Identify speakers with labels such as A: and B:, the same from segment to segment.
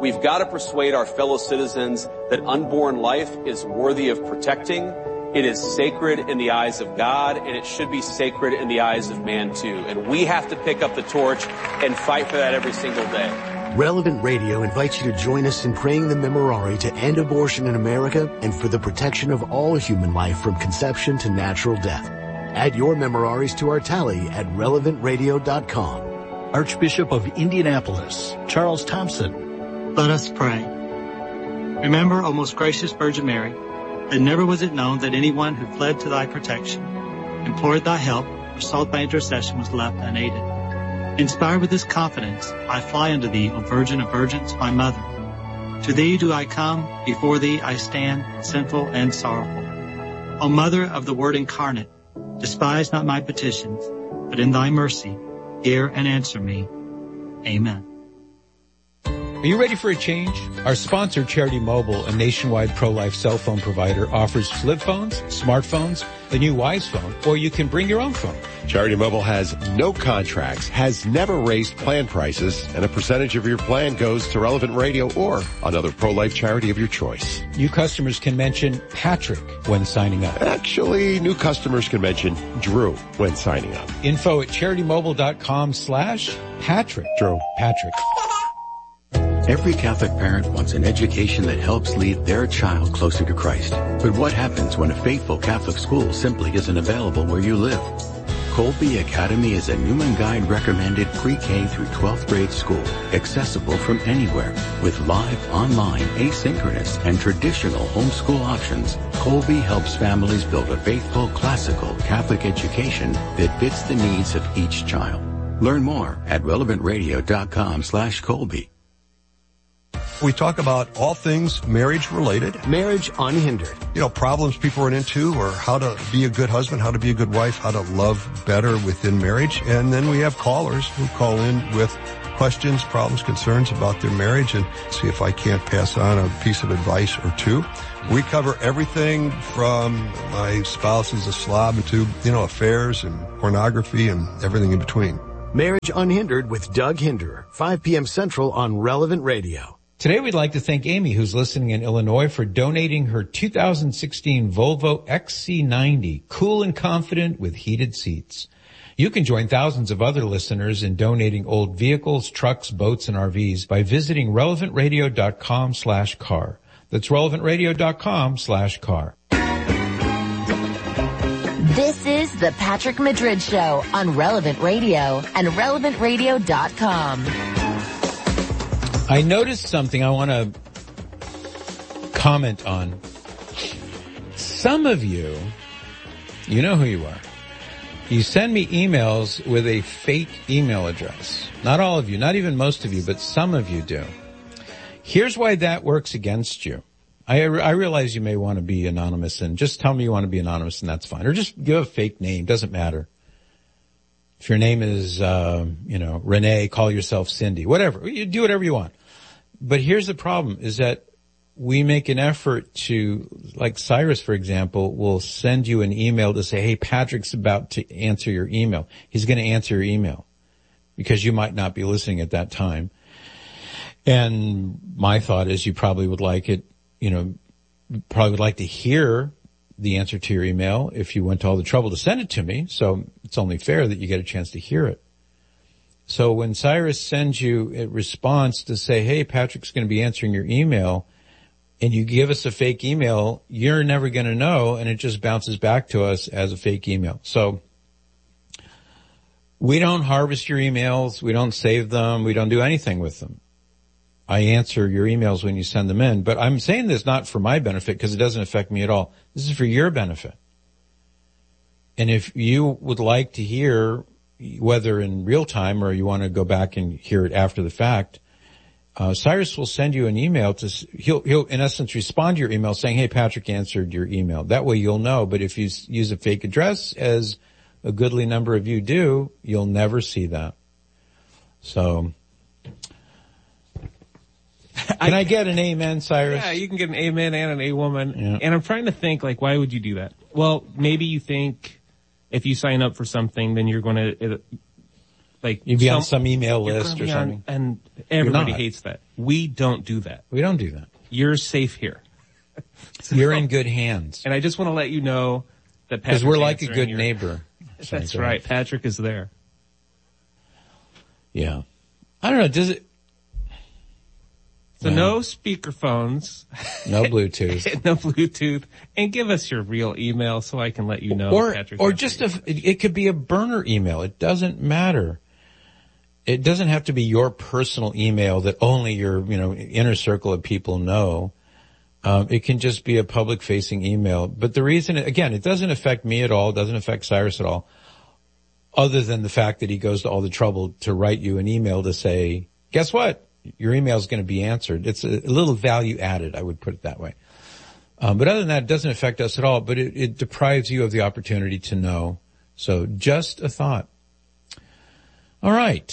A: We've got to persuade our fellow citizens that unborn life is worthy of protecting. It is sacred in the eyes of God, and it should be sacred in the eyes of man too. And we have to pick up the torch and fight for that every single day.
B: Relevant Radio invites you to join us in praying the Memorare to end abortion in America and for the protection of all human life from conception to natural death. Add your Memoraries to our tally at relevantradio.com.
C: Archbishop of Indianapolis, Charles Thompson.
D: Let us pray. Remember, O most gracious Virgin Mary, that never was it known that anyone who fled to thy protection, implored thy help, or sought thy intercession was left unaided. Inspired with this confidence, I fly unto thee, O Virgin of Virgins, my mother. To thee do I come, before thee I stand, sinful and sorrowful. O Mother of the Word incarnate, despise not my petitions, but in thy mercy, hear and answer me. Amen.
E: Are you ready for a change? Our sponsor, Charity Mobile, a nationwide pro-life cell phone provider, offers flip phones, smartphones, the new Wise phone, or you can bring your own phone.
F: Charity Mobile has no contracts, has never raised plan prices, and a percentage of your plan goes to Relevant Radio or another pro-life charity of your choice.
E: New customers can mention Patrick when signing up.
F: Actually, new customers can mention Drew when signing up.
E: Info at CharityMobile.com/Patrick.
F: Drew.
E: Patrick.
G: Every Catholic parent wants an education that helps lead their child closer to Christ. But what happens when a faithful Catholic school simply isn't available where you live? Colby Academy is a Newman Guide recommended pre-K through 12th grade school, accessible from anywhere. With live, online, asynchronous, and traditional homeschool options, Colby helps families build a faithful, classical Catholic education that fits the needs of each child. Learn more at relevantradio.com/Colby.
H: We talk about all things marriage related.
B: Marriage Unhindered.
H: You know, problems people run into, or how to be a good husband, how to be a good wife, how to love better within marriage. And then we have callers who call in with questions, problems, concerns about their marriage, and see if I can't pass on a piece of advice or two. We cover everything from my spouse is a slob to, affairs and pornography and everything in between.
B: Marriage Unhindered with Doug Hinderer, 5 p.m. Central on Relevant Radio.
E: Today we'd like to thank Amy, who's listening in Illinois, for donating her 2016 Volvo XC90, cool and confident with heated seats. You can join thousands of other listeners in donating old vehicles, trucks, boats, and RVs by visiting relevantradio.com/car. That's relevantradio.com/car.
I: This is the Patrick Madrid Show on Relevant Radio and relevantradio.com.
E: I noticed something I want to comment on. Some of you, you know who you are. You send me emails with a fake email address. Not all of you, not even most of you, but some of you do. Here's why that works against you. I realize you may want to be anonymous, and just tell me you want to be anonymous and that's fine. Or just give a fake name, doesn't matter. If your name is, Renee, call yourself Cindy, whatever. You do whatever you want. But here's the problem is that we make an effort to, like Cyrus, for example, will send you an email to say, hey, Patrick's about to answer your email. He's going to answer your email because you might not be listening at that time. And my thought is you probably would like it, probably would like to hear the answer to your email if you went to all the trouble to send it to me. So it's only fair that you get a chance to hear it. So when Cyrus sends you a response to say, hey, Patrick's going to be answering your email, and you give us a fake email, you're never going to know, and it just bounces back to us as a fake email. So we don't harvest your emails. We don't save them. We don't do anything with them. I answer your emails when you send them in, but I'm saying this not for my benefit because it doesn't affect me at all. This is for your benefit. And if you would like to hear, whether in real time or you want to go back and hear it after the fact, Cyrus will send you an email he'll in essence respond to your email saying, hey, Patrick answered your email. That way you'll know. But if you use a fake address, as a goodly number of you do, you'll never see that. So, can I get an amen, Cyrus?
J: Yeah, you can get an amen and an a-woman.
E: Yeah.
J: And I'm trying to think, why would you do that? Well, maybe you think if you sign up for something, then you're going to Like
E: You'd be on some email list or
J: on,
E: something.
J: and everybody hates that. We don't do that.
E: We don't do that.
J: You're safe here.
E: So, you're in good hands.
J: And I just want to let you know that Patrick's
E: because we're like a good neighbor.
J: That's right. Patrick is there.
E: Yeah. I don't know. Does it?
J: So no speakerphones.
E: No Bluetooth.
J: No Bluetooth. And give us your real email so I can let you know.
E: Or just it could be a burner email. It doesn't matter. It doesn't have to be your personal email that only your, inner circle of people know. It can just be a public facing email. But the reason, again, it doesn't affect me at all. It doesn't affect Cyrus at all. Other than the fact that he goes to all the trouble to write you an email to say, guess what? Your email is going to be answered. It's a little value added, I would put it that way. But other than that, it doesn't affect us at all, but it deprives you of the opportunity to know. So just a thought. All right.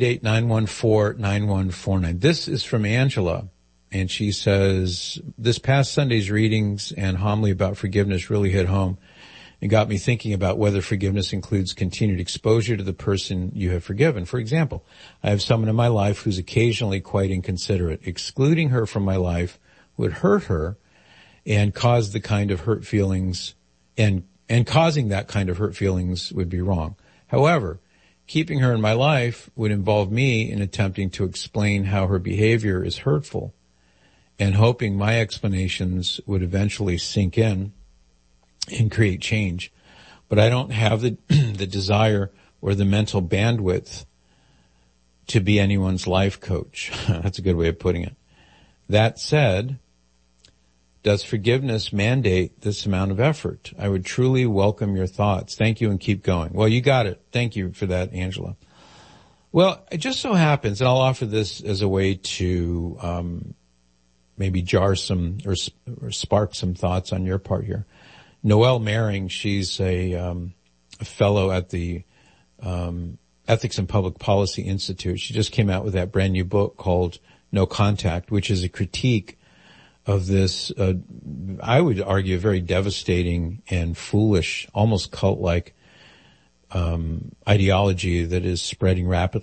E: 888-914-9149. This is from Angela, and she says, this past Sunday's readings and homily about forgiveness really hit home. It got me thinking about whether forgiveness includes continued exposure to the person you have forgiven. For example, I have someone in my life who's occasionally quite inconsiderate. Excluding her from my life would hurt her and cause the kind of hurt feelings, and causing that kind of hurt feelings would be wrong. However, keeping her in my life would involve me in attempting to explain how her behavior is hurtful and hoping my explanations would eventually sink in and create change. But I don't have the desire or the mental bandwidth to be anyone's life coach. That's a good way of putting it. That said, does forgiveness mandate this amount of effort? I would truly welcome your thoughts. Thank you and keep going. Well, you got it. Thank you for that, Angela. Well, it just so happens, and I'll offer this as a way to maybe jar some or spark some thoughts on your part here. Noelle Mehring, she's a fellow at the Ethics and Public Policy Institute. She just came out with that brand new book called No Contact, which is a critique of this, I would argue, very devastating and foolish, almost cult-like ideology that is spreading rapidly